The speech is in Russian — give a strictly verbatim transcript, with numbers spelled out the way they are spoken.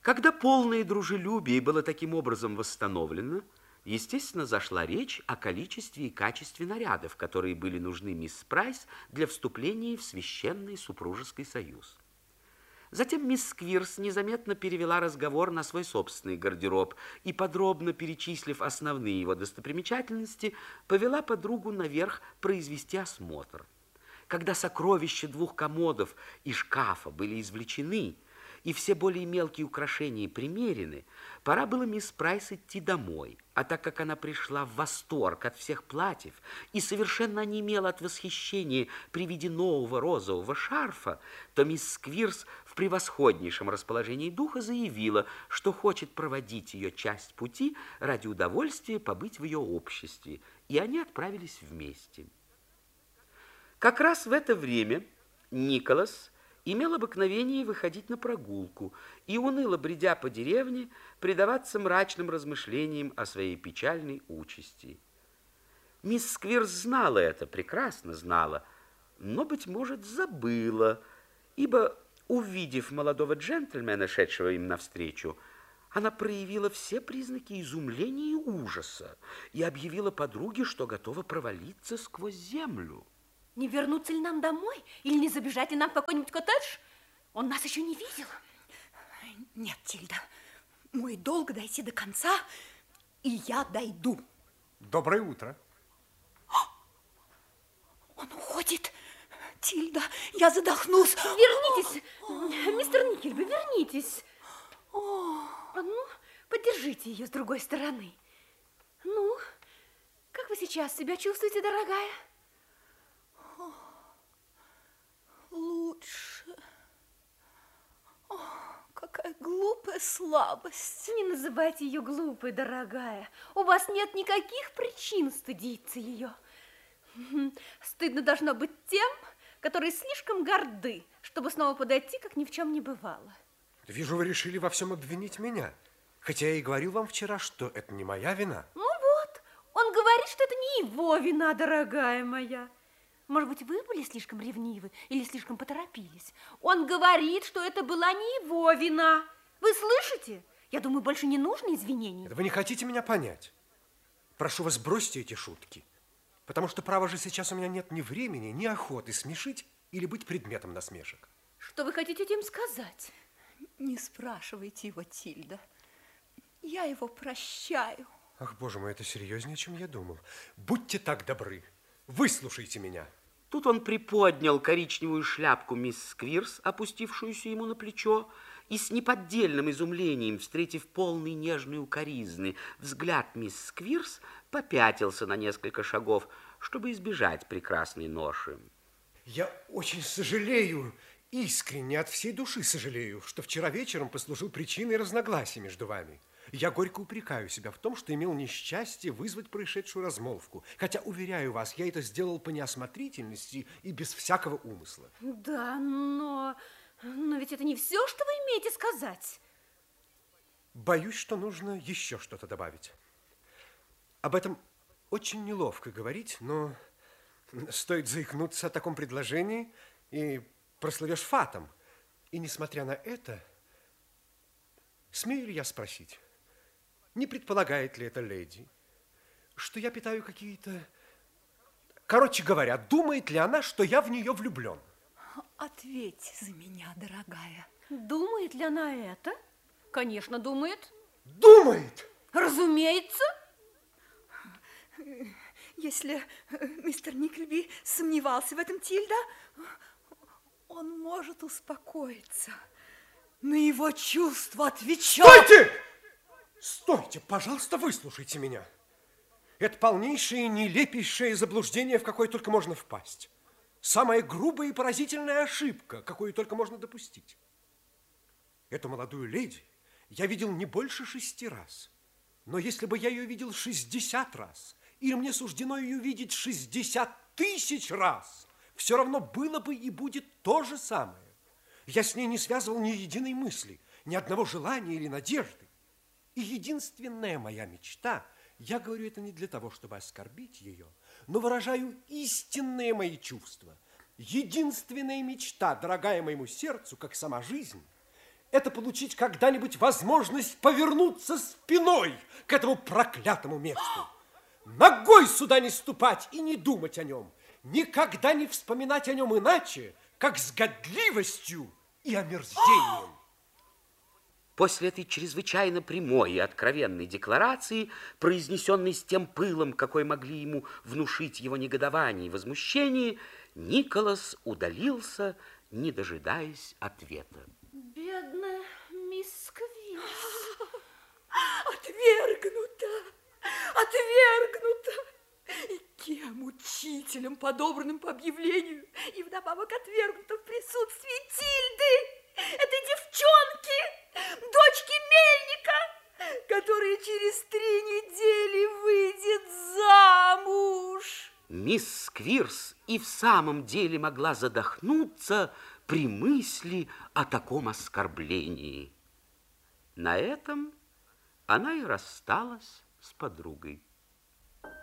Когда полное дружелюбие было таким образом восстановлено, естественно, зашла речь о количестве и качестве нарядов, которые были нужны мисс Прайс для вступления в священный супружеский союз. Затем мисс Сквирс незаметно перевела разговор на свой собственный гардероб и, подробно перечислив основные его достопримечательности, повела подругу наверх произвести осмотр. Когда сокровища двух комодов и шкафа были извлечены, и все более мелкие украшения примерены, пора было мисс Прайс идти домой. А так как она пришла в восторг от всех платьев и совершенно онемела от восхищения при виде нового розового шарфа, то мисс Сквирс в превосходнейшем расположении духа заявила, что хочет проводить ее часть пути ради удовольствия побыть в ее обществе, и они отправились вместе. Как раз в это время Николас имел обыкновение выходить на прогулку и, уныло бредя по деревне, предаваться мрачным размышлениям о своей печальной участи. Мисс Сквирс знала это, прекрасно знала, но, быть может, забыла, ибо, увидев молодого джентльмена, шедшего им навстречу, она проявила все признаки изумления и ужаса и объявила подруге, что готова провалиться сквозь землю. Не вернуться ли нам домой? Или не забежать ли нам в какой-нибудь коттедж? Он нас еще не видел. Нет, Тильда, мой долг дойти до конца, и я дойду. Доброе утро. Он уходит. Тильда, я задохнусь. Вернитесь, мистер Никельби, вернитесь. Ну, подержите ее с другой стороны. Ну, как вы сейчас себя чувствуете, дорогая? Лучше. О, какая глупая слабость. Не называйте ее глупой, дорогая. У вас нет никаких причин стыдиться ее. Стыдно должно быть тем, которые слишком горды, чтобы снова подойти, как ни в чем не бывало. Вижу, вы решили во всем обвинить меня. Хотя я и говорил вам вчера, что это не моя вина. Ну вот, он говорит, что это не его вина, дорогая моя. Может быть, вы были слишком ревнивы или слишком поторопились? Он говорит, что это была не его вина. Вы слышите? Я думаю, больше не нужно извинений. Это вы не хотите меня понять. Прошу вас, бросьте эти шутки. Потому что, право же, сейчас у меня нет ни времени, ни охоты смешить или быть предметом насмешек. Что вы хотите этим сказать? Не спрашивайте его, Тильда. Я его прощаю. Ах, боже мой, это серьезнее, чем я думал. Будьте так добры, выслушайте меня. Тут он приподнял коричневую шляпку мисс Сквирс, опустившуюся ему на плечо, и с неподдельным изумлением, встретив полный нежной укоризны взгляд мисс Сквирс, попятился на несколько шагов, чтобы избежать прекрасной ноши. Я очень сожалею, искренне от всей души сожалею, что вчера вечером послужил причиной разногласий между вами. Я горько упрекаю себя в том, что имел несчастье вызвать происшедшую размолвку. Хотя, уверяю вас, я это сделал по неосмотрительности и без всякого умысла. Да, но... но ведь это не все, что вы имеете сказать. Боюсь, что нужно еще что-то добавить. Об этом очень неловко говорить, но стоит заикнуться о таком предложении, и прослывешь фатом. И, несмотря на это, смею ли я спросить, не предполагает ли эта леди, что я питаю какие-то... Короче говоря, думает ли она, что я в нее влюблен? Ответьте за меня, дорогая. Думает ли она это? Конечно, думает. Думает! Разумеется. Если мистер Никльби сомневался в этом, Тильда, он может успокоиться. На его чувства отвечать... Стойте! Стойте, пожалуйста, выслушайте меня. Это полнейшее и нелепейшее заблуждение, в какое только можно впасть. Самая грубая и поразительная ошибка, какую только можно допустить. Эту молодую леди я видел не больше шести раз. Но если бы я ее видел шестьдесят раз, или мне суждено ее видеть шестьдесят тысяч раз, все равно было бы и будет то же самое. Я с ней не связывал ни единой мысли, ни одного желания или надежды. И единственная моя мечта, я говорю это не для того, чтобы оскорбить ее, но выражаю истинные мои чувства. Единственная мечта, дорогая моему сердцу, как сама жизнь, это получить когда-нибудь возможность повернуться спиной к этому проклятому месту. Ногой сюда не ступать и не думать о нем. Никогда не вспоминать о нем иначе, как с годливостью и омерзением. После этой чрезвычайно прямой и откровенной декларации, произнесенной с тем пылом, какой могли ему внушить его негодование и возмущение, Николас удалился, не дожидаясь ответа. Бедная мисс Сквирс. Отвергнута, отвергнута. И кем учителем, подобранным по объявлению, и вдобавок отвергнута в присутствии Тильды, этой девчонки, дочки Мельника, которая через три недели выйдет замуж. Мисс Сквирс и в самом деле могла задохнуться при мысли о таком оскорблении. На этом она и рассталась с подругой.